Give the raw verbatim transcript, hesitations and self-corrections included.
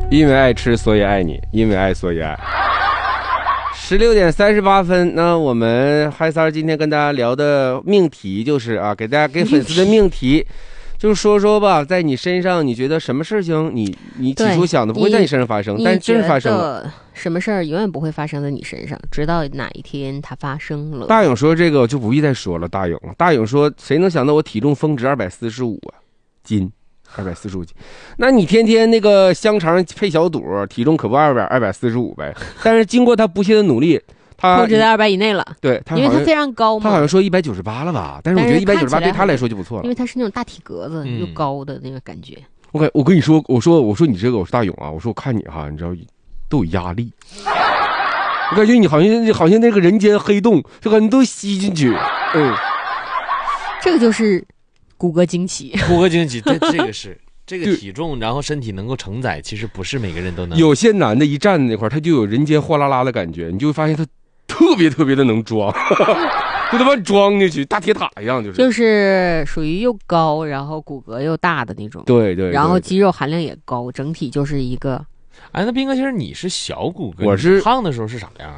因为爱吃所以爱你，因为爱所以爱。十六点三十八分，那我们嗨三儿今天跟大家聊的命题就是啊，给大家给粉丝的命题，就是说说吧，在你身上你觉得什么事情你你起初想的不会在你身上发生，但是真发生了。 什么事儿永远不会发生在你身上，直到哪一天它发生了。 大勇说这个我就不必再说了。大勇，大勇说谁能想到我体重峰值二百四十五啊斤，二百四十五斤，那你天天那个香肠配小肚，体重可不二百二百四十五呗？但是经过他不懈的努力，他控制在二百以内了。 对，他因为他非常高嘛。 他好像说一百九十八了吧？但是我觉得一百九十八对他来说就不错了， 因为他是那种大体格子、嗯、又高的那个感觉。 我我跟你说，我说我说你这个我是大勇啊，我说我看你哈，你知道都有压力。我感觉你好像好像那个人间黑洞，就感觉都吸进去。嗯， 这个就是骨骼惊奇， 骨骼惊奇，这这个是这个体重，然后身体能够承载，其实不是每个人都能。 有些男的一站那块他就有人间哗啦啦的感觉，你就会发现他特别特别的能装，就他妈装进去，大铁塔一样，就是就是属于又高，然后骨骼又大的那种。 对 对, 对, 对， 然后肌肉含量也高，整体就是一个。 哎，那斌哥，其实你是小骨骼， 我是胖的时候是啥样？